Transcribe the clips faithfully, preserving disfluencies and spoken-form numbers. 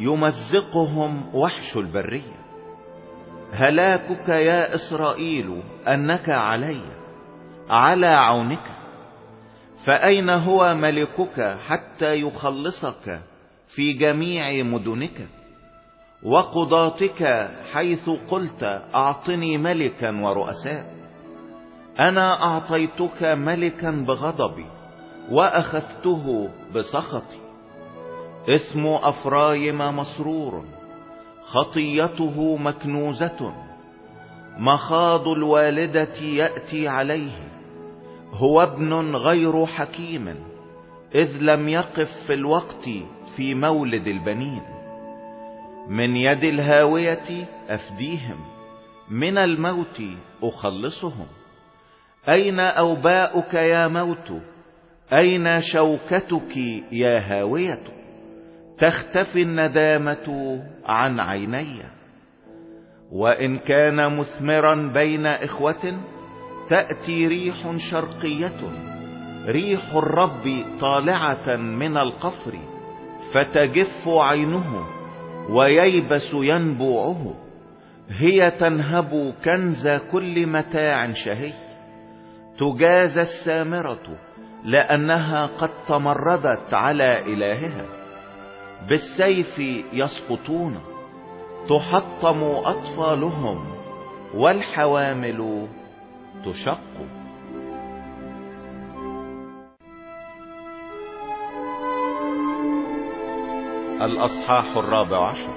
يمزقهم وحش البرية. هلاكك يا إسرائيل أنك علي، على عونك. فأين هو ملكك حتى يخلصك في جميع مدنك، وقضاتك حيث قلت أعطني ملكا ورؤساء؟ أنا أعطيتك ملكا بغضبي وأخذته بسخطي. إثم أفرايم مسرور، خطيته مكنوزة. مخاض الوالدة يأتي عليه، هو ابن غير حكيم، إذ لم يقف في الوقت في مولد البنين. من يد الهاوية أفديهم، من الموت أخلصهم. أين أوباؤك يا موت؟ أين شوكتك يا هاوية؟ تختفي الندامة عن عيني. وإن كان مثمرا بين إخوة، تأتي ريح شرقية، ريح الرب طالعة من القفر، فتجف عينه وييبس ينبوعه. هي تنهب كنز كل متاع شهي، تجازى السامرة لأنها قد تمردت على إلهها. بالسيف يسقطون، تحطم أطفالهم، والحوامل تشق. الأصحاح الرابع عشر.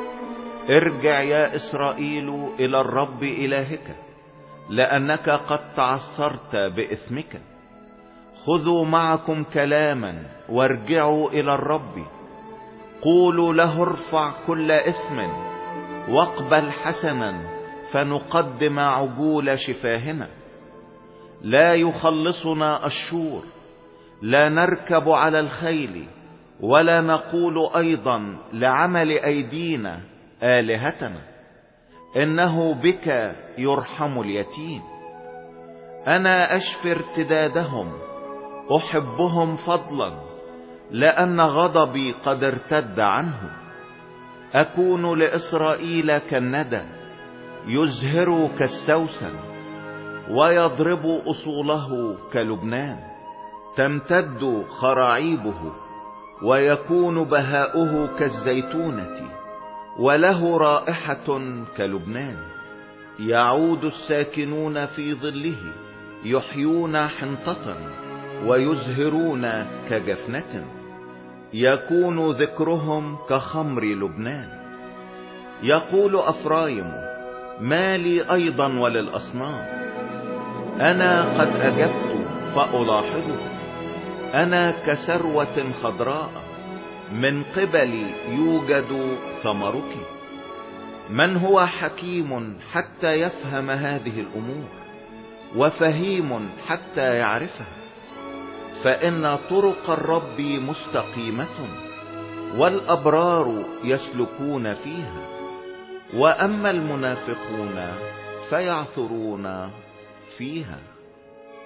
ارجع يا إسرائيل إلى الرب إلهك، لأنك قد تعثرت بإثمك. خذوا معكم كلاما وارجعوا إلى الرب. قولوا له ارفع كل إثم واقبل حسنا، فنقدم عجول شفاهنا. لا يخلصنا الشور، لا نركب على الخيل، ولا نقول أيضا لعمل أيدينا آلهتنا. إنه بك يرحم اليتيم. أنا أشفي ارتدادهم، أحبهم فضلا، لأن غضبي قد ارتد عنه. أكون لإسرائيل كالندى، يزهر كالسوسن، ويضرب أصوله كلبنان. تمتد خراعيبه، ويكون بهاؤه كالزيتونة، وله رائحة كلبنان. يعود الساكنون في ظله، يحيون حنطة، ويزهرون كجفنة. يكون ذكرهم كخمر لبنان. يقول أفرايم: ما لي أيضا وللأصنام؟ أنا قد أجبت فألاحظه. أنا كثروة خضراء، من قبلي يوجد ثمرك. من هو حكيم حتى يفهم هذه الأمور، وفهيم حتى يعرفها؟ فإن طرق الرب مستقيمة، والأبرار يسلكون فيها، وأما المنافقون فيعثرون فيها.